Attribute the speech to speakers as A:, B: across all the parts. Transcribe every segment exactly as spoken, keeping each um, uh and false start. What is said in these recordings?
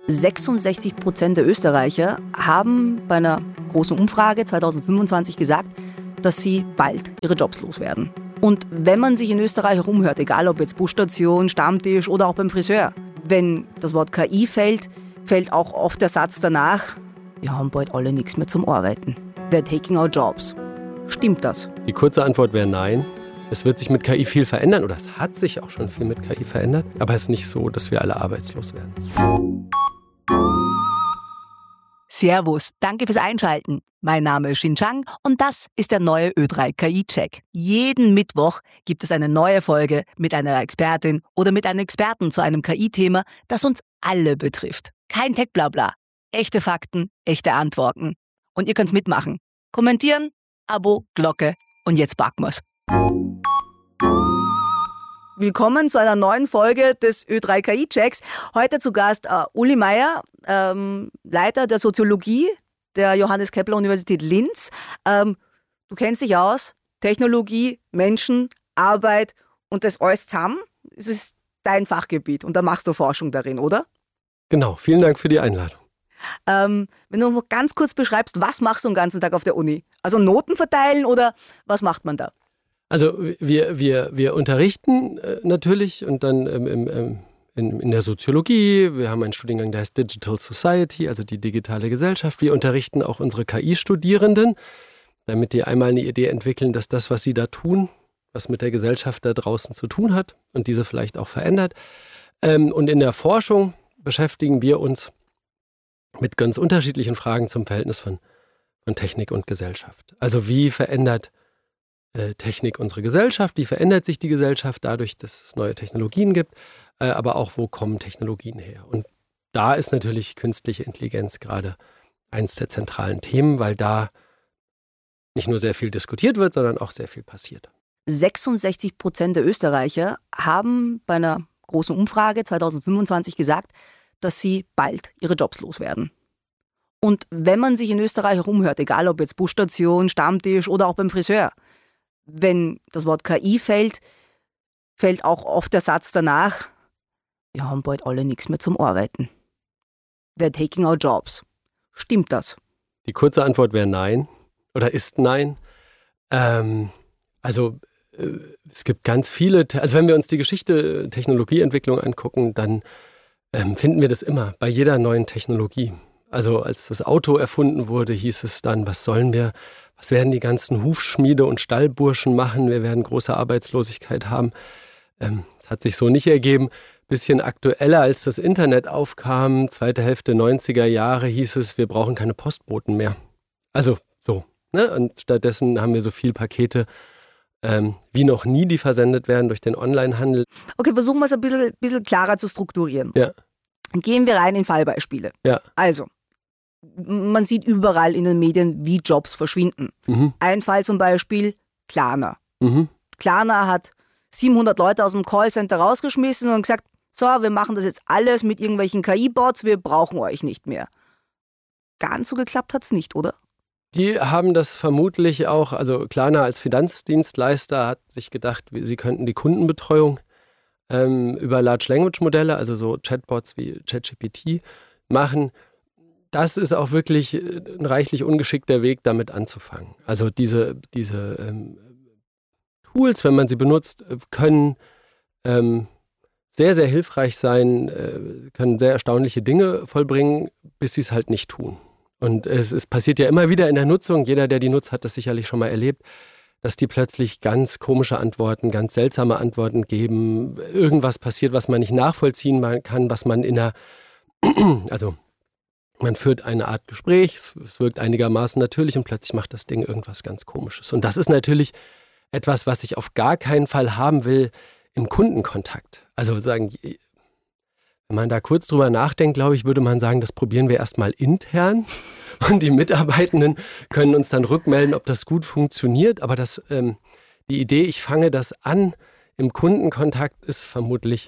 A: sechsundsechzig Prozent der Österreicher haben bei einer großen Umfrage zweitausendfünfundzwanzig gesagt, dass sie bald ihre Jobs loswerden. Und wenn man sich in Österreich herumhört, egal ob jetzt Busstation, Stammtisch oder auch beim Friseur, wenn das Wort K I fällt, fällt auch oft der Satz danach, wir haben bald alle nichts mehr zum Arbeiten. They're taking our jobs. Stimmt das?
B: Die kurze Antwort wäre nein. Es wird sich mit K I viel verändern oder es hat sich auch schon viel mit K I verändert, aber es ist nicht so, dass wir alle arbeitslos werden.
A: Servus, danke fürs Einschalten. Mein Name ist Xin Chang und das ist der neue Ö drei K I-Check. Jeden Mittwoch gibt es eine neue Folge mit einer Expertin oder mit einem Experten zu einem K I-Thema, das uns alle betrifft. Kein Tech-Blabla, echte Fakten, echte Antworten. Und ihr könnt's mitmachen. Kommentieren, Abo, Glocke und jetzt packen wir's. Willkommen zu einer neuen Folge des Ö drei K I-Checks. Heute zu Gast äh, Uli Meier, ähm, Leiter der Soziologie der Johannes Kepler Universität Linz. Ähm, du kennst dich aus, Technologie, Menschen, Arbeit und das alles zusammen. Es ist dein Fachgebiet und da machst du Forschung darin, oder?
B: Genau, vielen Dank für die Einladung.
A: Ähm, wenn du noch ganz kurz beschreibst, was machst du den ganzen Tag auf der Uni? Also Noten verteilen oder was macht man da?
B: Also wir, wir, wir unterrichten äh, natürlich und dann ähm, im, in, in der Soziologie. Wir haben einen Studiengang, der heißt Digital Society, also die digitale Gesellschaft. Wir unterrichten auch unsere K I-Studierenden, damit die einmal eine Idee entwickeln, dass das, was sie da tun, was mit der Gesellschaft da draußen zu tun hat und diese vielleicht auch verändert. Ähm, und in der Forschung beschäftigen wir uns mit ganz unterschiedlichen Fragen zum Verhältnis von, von Technik und Gesellschaft. Also wie verändert äh, Technik unsere Gesellschaft, wie verändert sich die Gesellschaft dadurch, dass es neue Technologien gibt, äh, aber auch, wo kommen Technologien her? Und da ist natürlich künstliche Intelligenz gerade eins der zentralen Themen, weil da nicht nur sehr viel diskutiert wird, sondern auch sehr viel passiert.
A: sechsundsechzig Prozent der Österreicher haben bei einer großen Umfrage zweitausendfünfundzwanzig gesagt, dass sie bald ihre Jobs loswerden. Und wenn man sich in Österreich herumhört, egal ob jetzt Busstation, Stammtisch oder auch beim Friseur, wenn das Wort K I fällt, fällt auch oft der Satz danach, wir haben bald alle nichts mehr zum Arbeiten. They're taking our jobs. Stimmt das?
B: Die kurze Antwort wäre nein oder ist nein. Ähm, also äh, es gibt ganz viele, also wenn wir uns die Geschichte Technologieentwicklung angucken, dann ähm, finden wir das immer bei jeder neuen Technologie. Also als das Auto erfunden wurde, hieß es dann, was sollen wir, was werden die ganzen Hufschmiede und Stallburschen machen? Wir werden große Arbeitslosigkeit haben. Ähm, das hat sich so nicht ergeben. Bisschen aktueller, als das Internet aufkam, zweite Hälfte neunziger Jahre, hieß es, wir brauchen keine Postboten mehr. Also so. Ne? Und stattdessen haben wir so viele Pakete ähm, wie noch nie, die versendet werden durch den Onlinehandel.
A: Okay, versuchen wir es ein bisschen, bisschen klarer zu strukturieren.
B: Ja.
A: Gehen wir rein in Fallbeispiele.
B: Ja.
A: Also, man sieht überall in den Medien, wie Jobs verschwinden.
B: Mhm.
A: Ein Fall zum Beispiel, Klarna.
B: Mhm.
A: Klarna hat siebenhundert Leute aus dem Callcenter rausgeschmissen und gesagt, so, wir machen das jetzt alles mit irgendwelchen K I-Bots, wir brauchen euch nicht mehr. Ganz so geklappt hat es nicht, oder?
B: Die haben das vermutlich auch, also Klarna als Finanzdienstleister hat sich gedacht, sie könnten die Kundenbetreuung ähm, über Large Language Modelle, also so Chatbots wie ChatGPT, machen. Das ist auch wirklich ein reichlich ungeschickter Weg, damit anzufangen. Also diese, diese ähm, Tools, wenn man sie benutzt, können ähm, sehr, sehr hilfreich sein, äh, können sehr erstaunliche Dinge vollbringen, bis sie es halt nicht tun. Und es, es passiert ja immer wieder in der Nutzung, jeder, der die nutzt, hat das sicherlich schon mal erlebt, dass die plötzlich ganz komische Antworten, ganz seltsame Antworten geben. Irgendwas passiert, was man nicht nachvollziehen kann, was man in einer, also man führt eine Art Gespräch, es, es wirkt einigermaßen natürlich und plötzlich macht das Ding irgendwas ganz Komisches. Und das ist natürlich etwas, was ich auf gar keinen Fall haben will im Kundenkontakt. Also sagen, wenn man da kurz drüber nachdenkt, glaube ich, würde man sagen, das probieren wir erstmal intern und die Mitarbeitenden können uns dann rückmelden, ob das gut funktioniert. Aber das, ähm, die Idee, ich fange das an im Kundenkontakt, ist vermutlich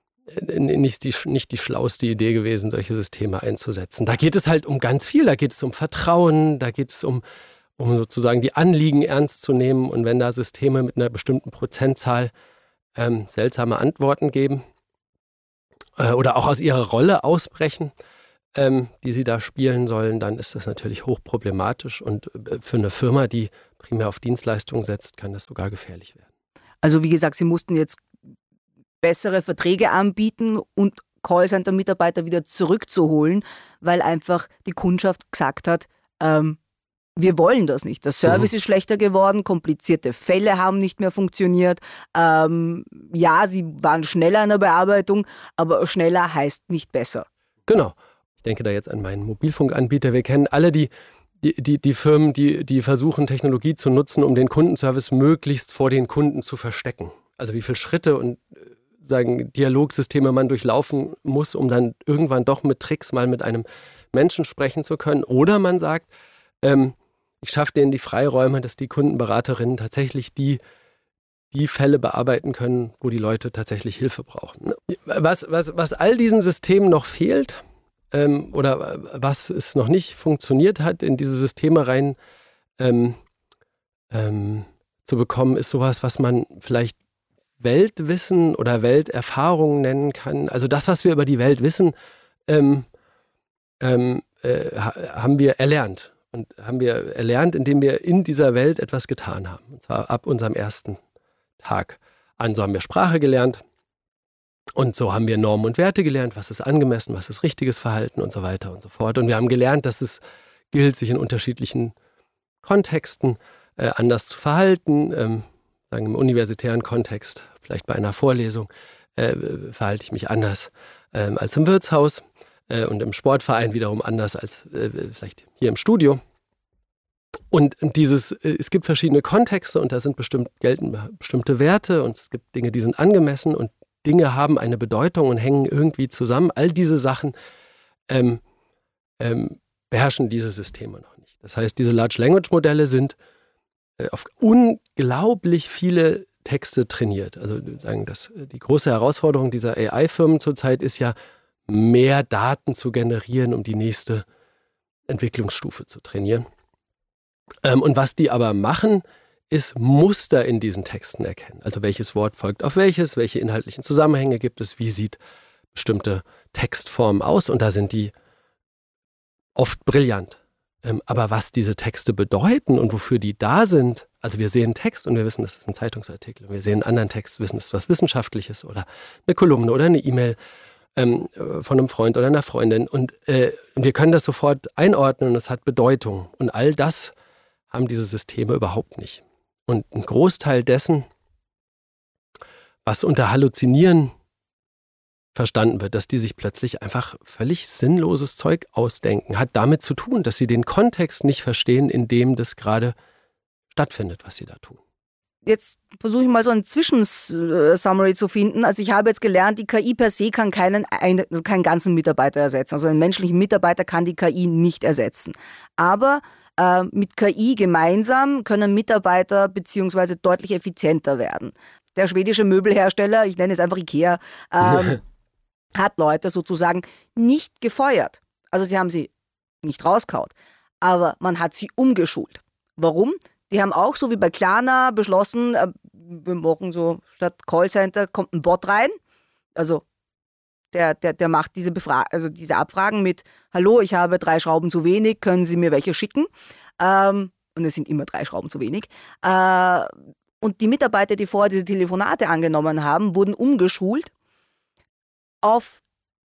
B: nicht die, nicht die schlauste Idee gewesen, solche Systeme einzusetzen. Da geht es halt um ganz viel, da geht es um Vertrauen, da geht es um, um sozusagen die Anliegen ernst zu nehmen. Und wenn da Systeme mit einer bestimmten Prozentzahl ähm, seltsame Antworten geben, oder auch aus ihrer Rolle ausbrechen, ähm, die sie da spielen sollen, dann ist das natürlich hochproblematisch und äh, für eine Firma, die primär auf Dienstleistungen setzt, kann das sogar gefährlich werden.
A: Also wie gesagt, Sie mussten jetzt bessere Verträge anbieten und Callcenter-Mitarbeiter wieder zurückzuholen, weil einfach die Kundschaft gesagt hat, ähm, wir wollen das nicht. Der Service mhm. ist schlechter geworden, komplizierte Fälle haben nicht mehr funktioniert. Ähm, ja, sie waren schneller in der Bearbeitung, aber schneller heißt nicht besser.
B: Genau. Ich denke da jetzt an meinen Mobilfunkanbieter. Wir kennen alle die, die, die, die Firmen, die, die versuchen, Technologie zu nutzen, um den Kundenservice möglichst vor den Kunden zu verstecken. Also wie viele Schritte und sagen, Dialogsysteme man durchlaufen muss, um dann irgendwann doch mit Tricks mal mit einem Menschen sprechen zu können. Oder man sagt, ähm, ich schaffe denen die Freiräume, dass die Kundenberaterinnen tatsächlich die, die Fälle bearbeiten können, wo die Leute tatsächlich Hilfe brauchen. Was, was, was all diesen Systemen noch fehlt ähm, oder was es noch nicht funktioniert hat, in diese Systeme rein ähm, ähm, zu bekommen, ist sowas, was man vielleicht Weltwissen oder Welterfahrung nennen kann. Also das, was wir über die Welt wissen, ähm, ähm, äh, haben wir erlernt. Und haben wir erlernt, indem wir in dieser Welt etwas getan haben. Und zwar ab unserem ersten Tag an. So haben wir Sprache gelernt. Und so haben wir Normen und Werte gelernt. Was ist angemessen, was ist richtiges Verhalten und so weiter und so fort. Und wir haben gelernt, dass es gilt, sich in unterschiedlichen Kontexten äh, anders zu verhalten. Ähm, sagen im universitären Kontext, vielleicht bei einer Vorlesung, äh, verhalte ich mich anders äh, als im Wirtshaus. Und im Sportverein wiederum anders als äh, vielleicht hier im Studio. Und dieses, äh, es gibt verschiedene Kontexte und da sind bestimmt, gelten bestimmte Werte und es gibt Dinge, die sind angemessen und Dinge haben eine Bedeutung und hängen irgendwie zusammen. All diese Sachen ähm, ähm, beherrschen diese Systeme noch nicht. Das heißt, diese Large Language Modelle sind äh, auf unglaublich viele Texte trainiert. Also sagen, dass die große Herausforderung dieser A I-Firmen zurzeit ist ja, mehr Daten zu generieren, um die nächste Entwicklungsstufe zu trainieren. Ähm, und was die aber machen, ist Muster in diesen Texten erkennen. Also welches Wort folgt auf welches, welche inhaltlichen Zusammenhänge gibt es, wie sieht bestimmte Textform aus. Und da sind die oft brillant. Ähm, aber was diese Texte bedeuten und wofür die da sind, also wir sehen Text und wir wissen, das ist ein Zeitungsartikel. Wir sehen einen anderen Text, wissen, das ist was Wissenschaftliches oder eine Kolumne oder eine E-Mail ähm, von einem Freund oder einer Freundin. Und äh, wir können das sofort einordnen und es hat Bedeutung. Und all das haben diese Systeme überhaupt nicht. Und ein Großteil dessen, was unter Halluzinieren verstanden wird, dass die sich plötzlich einfach völlig sinnloses Zeug ausdenken, hat damit zu tun, dass sie den Kontext nicht verstehen, in dem das gerade stattfindet, was sie da tun.
A: Jetzt versuche ich mal so ein Zwischensummary zu finden. Also ich habe jetzt gelernt, die K I per se kann keinen, einen, also keinen ganzen Mitarbeiter ersetzen. Also einen menschlichen Mitarbeiter kann die K I nicht ersetzen. Aber äh, mit K I gemeinsam können Mitarbeiter beziehungsweise deutlich effizienter werden. Der schwedische Möbelhersteller, ich nenne es einfach IKEA, ähm, hat Leute sozusagen nicht gefeuert. Also sie haben sie nicht rauskaut, aber man hat sie umgeschult. Warum? Die haben auch, so wie bei Klarna, beschlossen, äh, wir machen so, statt Callcenter kommt ein Bot rein. Also der, der, der macht diese, Befra- also diese Abfragen mit, hallo, ich habe drei Schrauben zu wenig, können Sie mir welche schicken? Ähm, und es sind immer drei Schrauben zu wenig. Äh, und die Mitarbeiter, die vorher diese Telefonate angenommen haben, wurden umgeschult auf,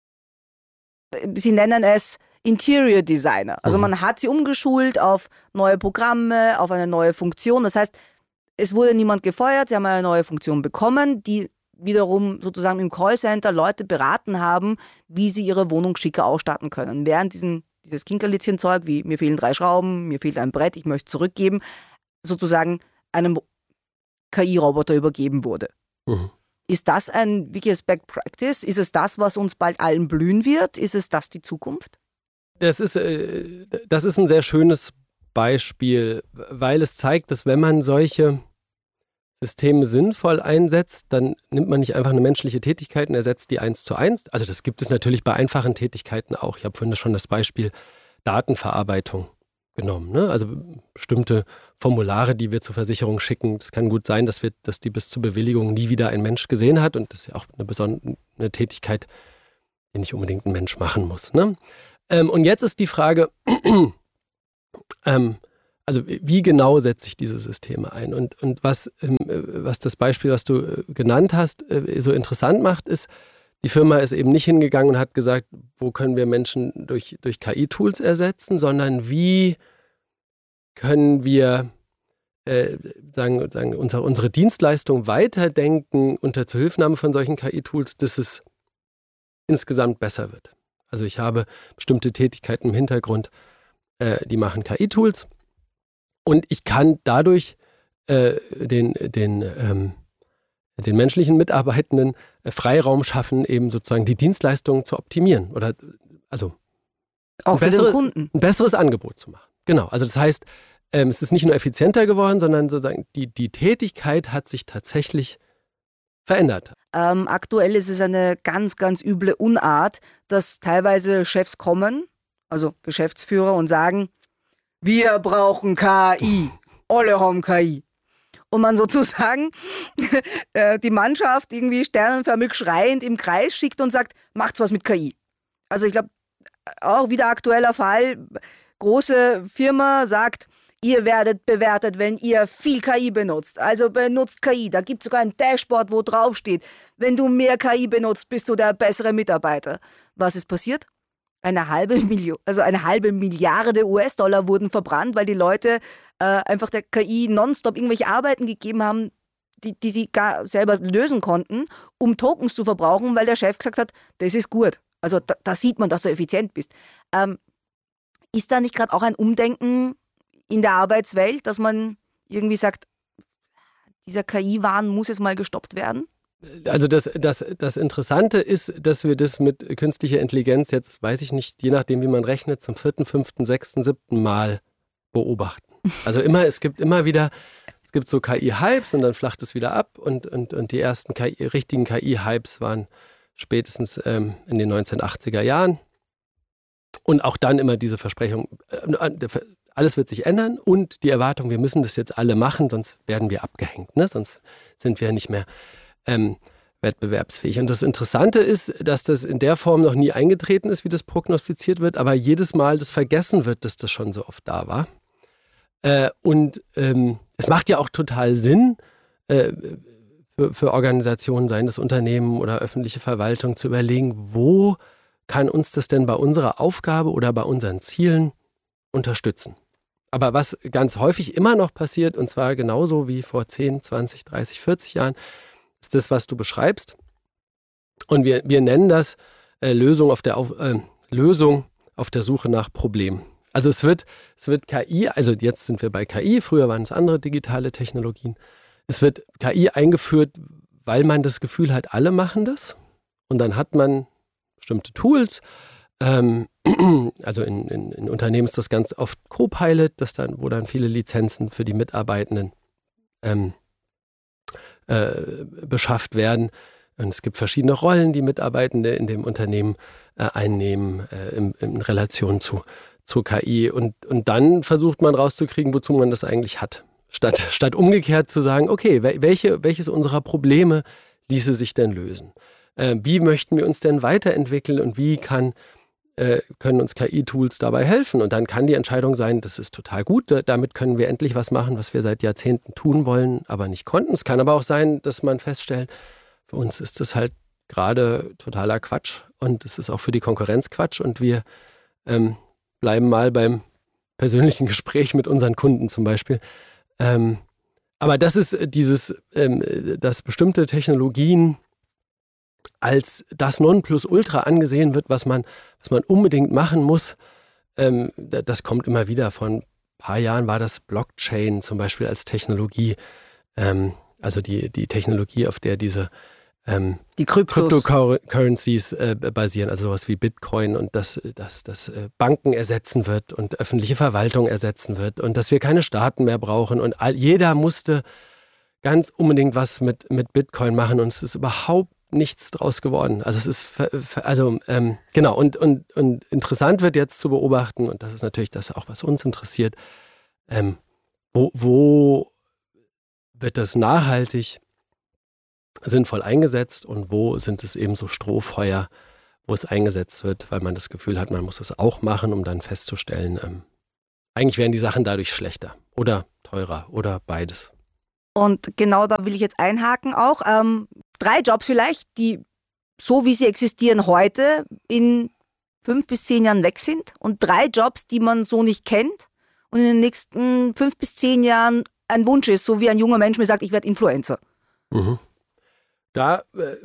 A: sie nennen es Interior Designer. Also man hat sie umgeschult auf neue Programme, auf eine neue Funktion. Das heißt, es wurde niemand gefeuert, sie haben eine neue Funktion bekommen, die wiederum sozusagen im Callcenter Leute beraten haben, wie sie ihre Wohnung schicker ausstatten können. Während diesen, dieses Kinkerlitzchen-Zeug, wie mir fehlen drei Schrauben, mir fehlt ein Brett, ich möchte zurückgeben, sozusagen einem K I-Roboter übergeben wurde. Mhm. Ist das ein wirkliches Best Practice? Ist es das, was uns bald allen blühen wird? Ist es das die Zukunft?
B: Das ist, äh, das ist ein sehr schönes Beispiel, weil es zeigt, dass wenn man solche Systeme sinnvoll einsetzt, dann nimmt man nicht einfach eine menschliche Tätigkeit und ersetzt die eins zu eins. Also das gibt es natürlich bei einfachen Tätigkeiten auch. Ich habe vorhin schon das Beispiel Datenverarbeitung genommen. Ne? Also bestimmte Formulare, die wir zur Versicherung schicken. Es kann gut sein, dass wir, dass die bis zur Bewilligung nie wieder ein Mensch gesehen hat. Und das ist ja auch eine besondere eine Tätigkeit, die nicht unbedingt ein Mensch machen muss. Ne? Ähm, und jetzt ist die Frage, ähm, also wie genau setze ich diese Systeme ein? Und, und was, ähm, was das Beispiel, was du äh, genannt hast, äh, so interessant macht, ist, die Firma ist eben nicht hingegangen und hat gesagt, wo können wir Menschen durch, durch K I-Tools ersetzen, sondern wie können wir äh, sagen, sagen, unsere, unsere Dienstleistung weiterdenken unter Zuhilfenahme von solchen K I-Tools, dass es insgesamt besser wird. Also ich habe bestimmte Tätigkeiten im Hintergrund, äh, die machen K I-Tools und ich kann dadurch äh, den, den, ähm, den menschlichen Mitarbeitenden äh, Freiraum schaffen, eben sozusagen die Dienstleistung zu optimieren oder also
A: auch
B: ein,
A: für
B: bessere,
A: den Kunden.
B: ein besseres Angebot zu machen. Genau, also das heißt, ähm, es ist nicht nur effizienter geworden, sondern sozusagen die, die Tätigkeit hat sich tatsächlich verändert.
A: Ähm, aktuell ist es eine ganz, ganz üble Unart, dass teilweise Chefs kommen, also Geschäftsführer, und sagen, wir brauchen K I, alle haben K I. Und man sozusagen die Mannschaft irgendwie sternenförmig schreiend im Kreis schickt und sagt, macht's was mit K I. Also ich glaube, auch wieder aktueller Fall, große Firma sagt, ihr werdet bewertet, wenn ihr viel K I benutzt. Also benutzt K I. Da gibt es sogar ein Dashboard, wo drauf steht, wenn du mehr K I benutzt, bist du der bessere Mitarbeiter. Was ist passiert? Eine halbe Million, also eine halbe Milliarde U S-Dollar wurden verbrannt, weil die Leute äh, einfach der K I nonstop irgendwelche Arbeiten gegeben haben, die, die sie gar selber lösen konnten, um Tokens zu verbrauchen, weil der Chef gesagt hat, das ist gut. Also da, da sieht man, dass du effizient bist. Ähm, ist da nicht gerade auch ein Umdenken in der Arbeitswelt, dass man irgendwie sagt, dieser K I-Wahn muss jetzt mal gestoppt werden?
B: Also das, das, das Interessante ist, dass wir das mit künstlicher Intelligenz jetzt, weiß ich nicht, je nachdem wie man rechnet, zum vierten, fünften, sechsten, siebten Mal beobachten. Also immer, es gibt immer wieder, es gibt so K I-Hypes und dann flacht es wieder ab und, und, und die ersten K I, richtigen K I-Hypes waren spätestens ähm, in den neunzehnhundertachtziger Jahren. Und auch dann immer diese Versprechung, äh, alles wird sich ändern und die Erwartung, wir müssen das jetzt alle machen, sonst werden wir abgehängt, ne? Sonst sind wir nicht mehr ähm, wettbewerbsfähig. Und das Interessante ist, dass das in der Form noch nie eingetreten ist, wie das prognostiziert wird, aber jedes Mal das vergessen wird, dass das schon so oft da war. Äh, und ähm, es macht ja auch total Sinn, äh, für, für Organisationen, seien das Unternehmen oder öffentliche Verwaltung, zu überlegen, wo kann uns das denn bei unserer Aufgabe oder bei unseren Zielen unterstützen. Aber was ganz häufig immer noch passiert, und zwar genauso wie vor zehn, zwanzig, dreißig, vierzig Jahren, ist das, was du beschreibst. Und wir, wir nennen das äh, Lösung, auf der auf, äh, Lösung auf der Suche nach Problemen. Also es wird, es wird K I, also jetzt sind wir bei K I, früher waren es andere digitale Technologien. Es wird K I eingeführt, weil man das Gefühl hat, alle machen das. Und dann hat man bestimmte Tools. Ähm, also in, in, in Unternehmen ist das ganz oft Copilot, das dann, wo dann viele Lizenzen für die Mitarbeitenden ähm, äh, beschafft werden. Und es gibt verschiedene Rollen, die Mitarbeitende in dem Unternehmen äh, einnehmen, äh, in, in Relation zu, zu K I. Und, und dann versucht man rauszukriegen, wozu man das eigentlich hat. Statt, statt umgekehrt zu sagen, okay, welche, welches unserer Probleme ließe sich denn lösen? Äh, wie möchten wir uns denn weiterentwickeln und wie kann, äh, können uns K I-Tools dabei helfen? Und dann kann die Entscheidung sein, das ist total gut, da, damit können wir endlich was machen, was wir seit Jahrzehnten tun wollen, aber nicht konnten. Es kann aber auch sein, dass man feststellt, für uns ist das halt gerade totaler Quatsch und es ist auch für die Konkurrenz Quatsch und wir ähm, bleiben mal beim persönlichen Gespräch mit unseren Kunden zum Beispiel. Ähm, aber das ist dieses, ähm, dass bestimmte Technologien als das Nonplusultra angesehen wird, was man, was man unbedingt machen muss. Ähm, das kommt immer wieder. Vor ein paar Jahren war das Blockchain zum Beispiel als Technologie, ähm, also die, die Technologie, auf der diese ähm,
A: die
B: Cryptocurrencies äh, basieren, also sowas wie Bitcoin und dass das, das äh, Banken ersetzen wird und öffentliche Verwaltung ersetzen wird und dass wir keine Staaten mehr brauchen und all, jeder musste ganz unbedingt was mit, mit Bitcoin machen und es ist überhaupt nichts draus geworden. Also es ist, also ähm, genau, und, und, und interessant wird jetzt zu beobachten, und das ist natürlich das auch, was uns interessiert, ähm, wo, wo wird das nachhaltig sinnvoll eingesetzt und wo sind es eben so Strohfeuer, wo es eingesetzt wird, weil man das Gefühl hat, man muss es auch machen, um dann festzustellen, ähm, eigentlich werden die Sachen dadurch schlechter oder teurer oder beides.
A: Und genau da will ich jetzt einhaken auch. Ähm, drei Jobs vielleicht, die so wie sie existieren heute in fünf bis zehn Jahren weg sind und drei Jobs, die man so nicht kennt und in den nächsten fünf bis zehn Jahren ein Wunsch ist, so wie ein junger Mensch mir sagt, ich werde Influencer.
B: Mhm. Da, äh,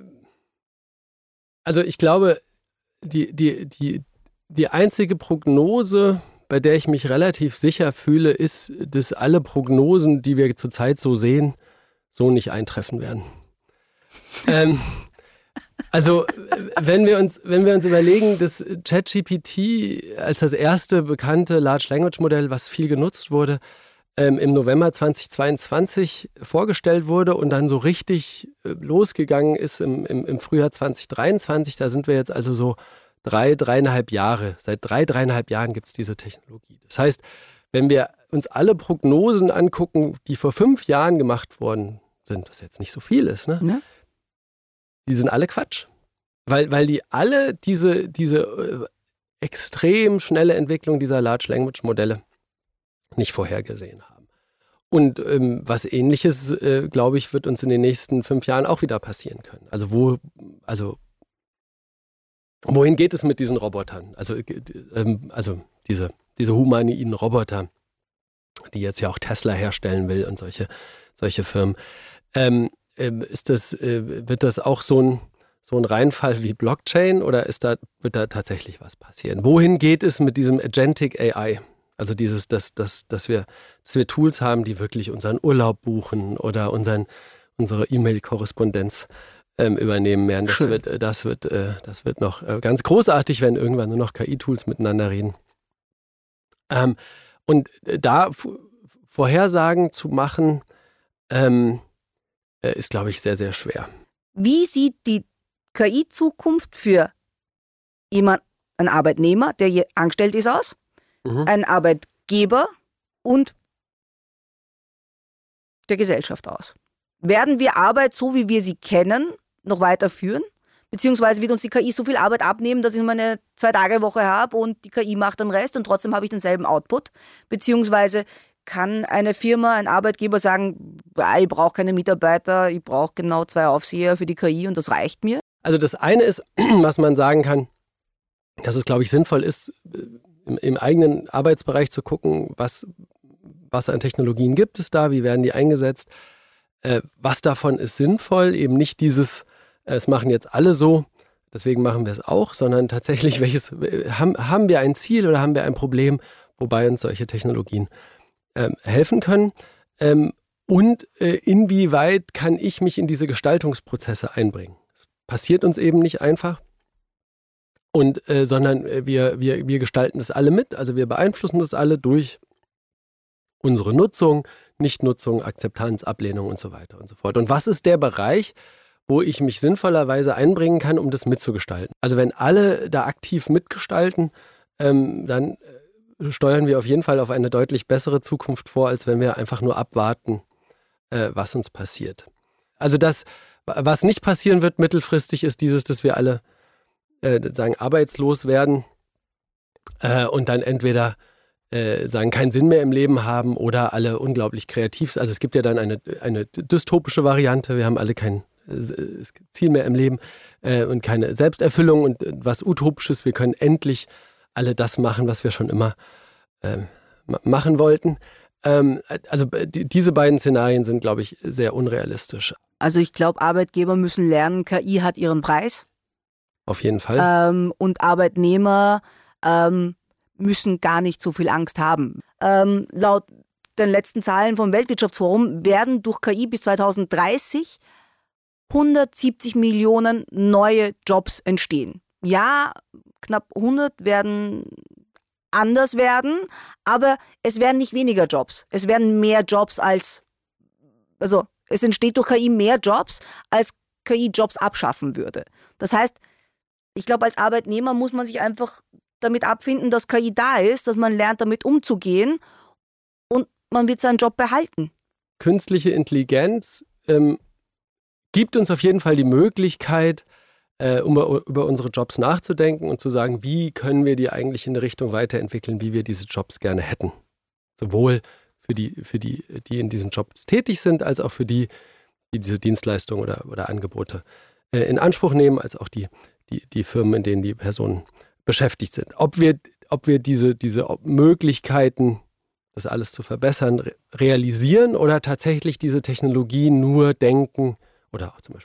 B: also ich glaube, die, die, die, die einzige Prognose, bei der ich mich relativ sicher fühle, ist, dass alle Prognosen, die wir zurzeit so sehen, so nicht eintreffen werden. ähm, also wenn wir uns, wenn wir uns überlegen, dass ChatGPT als das erste bekannte Large Language Modell, was viel genutzt wurde, ähm, im November zweitausendzweiundzwanzig vorgestellt wurde und dann so richtig äh, losgegangen ist im, im, im Frühjahr zweitausenddreiundzwanzig, da sind wir jetzt also so drei, dreieinhalb Jahre. Seit drei, dreieinhalb Jahren gibt es diese Technologie. Das heißt, wenn wir uns alle Prognosen angucken, die vor fünf Jahren gemacht worden sind, was jetzt nicht so viel ist, ne?
A: Ja.
B: Die sind alle Quatsch. Weil, weil die alle diese, diese äh, extrem schnelle Entwicklung dieser Large Language Modelle nicht vorhergesehen haben. Und ähm, was Ähnliches, äh, glaube ich, wird uns in den nächsten fünf Jahren auch wieder passieren können. Also wo, also wohin geht es mit diesen Robotern? Also, ähm, also diese, diese humanoiden Roboter, die jetzt ja auch Tesla herstellen will und solche, solche Firmen. Ähm, ähm, ist das, äh, wird das auch so ein, so ein Reinfall wie Blockchain oder ist da, wird da tatsächlich was passieren? Wohin geht es mit diesem Agentic A I? Also dieses, dass, dass, dass, wir, dass wir Tools haben, die wirklich unseren Urlaub buchen oder unseren, unsere E-Mail-Korrespondenz ähm, übernehmen werden. Das wird, das, wird, äh, das wird noch äh, ganz großartig, wenn irgendwann nur noch K I-Tools miteinander reden. Ähm, und da f- Vorhersagen zu machen, ähm, äh, ist, glaube ich, sehr, sehr schwer.
A: Wie sieht die K I-Zukunft für jemand, einen Arbeitnehmer, der hier angestellt ist, aus?
B: Mhm.
A: Ein Arbeitgeber und der Gesellschaft aus. Werden wir Arbeit, so wie wir sie kennen, noch weiterführen? Beziehungsweise wird uns die K I so viel Arbeit abnehmen, dass ich nur eine Zwei-Tage-Woche habe und die K I macht den Rest und trotzdem habe ich denselben Output? Beziehungsweise kann eine Firma, ein Arbeitgeber sagen, ich brauche keine Mitarbeiter, ich brauche genau zwei Aufseher für die K I und das reicht mir?
B: Also das eine ist, was man sagen kann, dass es, glaube ich, sinnvoll ist, im, im eigenen Arbeitsbereich zu gucken, was, was an Technologien gibt es da, wie werden die eingesetzt, äh, was davon ist sinnvoll, eben nicht dieses, äh, es machen jetzt alle so, deswegen machen wir es auch, sondern tatsächlich, welches, haben, haben wir ein Ziel oder haben wir ein Problem, wobei uns solche Technologien ähm, helfen können ähm, und äh, inwieweit kann ich mich in diese Gestaltungsprozesse einbringen. Das passiert uns eben nicht einfach. Und, äh, sondern wir, wir, wir gestalten das alle mit, also wir beeinflussen das alle durch unsere Nutzung, Nichtnutzung, Akzeptanz, Ablehnung und so weiter und so fort. Und was ist der Bereich, wo ich mich sinnvollerweise einbringen kann, um das mitzugestalten? Also wenn alle da aktiv mitgestalten, ähm, dann steuern wir auf jeden Fall auf eine deutlich bessere Zukunft vor, als wenn wir einfach nur abwarten, äh, was uns passiert. Also das, was nicht passieren wird mittelfristig, ist dieses, dass wir alle Äh, sagen, arbeitslos werden äh, und dann entweder äh, sagen, keinen Sinn mehr im Leben haben oder alle unglaublich kreativ sind. Also es gibt ja dann eine, eine dystopische Variante, wir haben alle kein äh, Ziel mehr im Leben äh, und keine Selbsterfüllung und äh, was Utopisches, wir können endlich alle das machen, was wir schon immer äh, machen wollten. Ähm, also die, diese beiden Szenarien sind, glaube ich, sehr unrealistisch.
A: Also ich glaube, Arbeitgeber müssen lernen, K I hat ihren Preis.
B: Auf jeden Fall.
A: Ähm, und Arbeitnehmer ähm, müssen gar nicht so viel Angst haben. Ähm, laut den letzten Zahlen vom Weltwirtschaftsforum werden durch K I bis zweitausenddreißig hundertsiebzig Millionen neue Jobs entstehen. Ja, knapp hundert werden anders werden, aber es werden nicht weniger Jobs. Es werden mehr Jobs als, also es entsteht durch K I mehr Jobs, als K I Jobs abschaffen würde. Das heißt, ich glaube, als Arbeitnehmer muss man sich einfach damit abfinden, dass K I da ist, dass man lernt, damit umzugehen und man wird seinen Job behalten.
B: Künstliche Intelligenz ähm, gibt uns auf jeden Fall die Möglichkeit, äh, um über unsere Jobs nachzudenken und zu sagen, wie können wir die eigentlich in eine Richtung weiterentwickeln, wie wir diese Jobs gerne hätten. Sowohl für die, für die, die in diesen Jobs tätig sind, als auch für die, die diese Dienstleistungen oder, oder Angebote äh, in Anspruch nehmen, als auch die, die, die Firmen, in denen die Personen beschäftigt sind. Ob wir, ob wir diese, diese Möglichkeiten, das alles zu verbessern, realisieren oder tatsächlich diese Technologie nur denken oder auch zum Beispiel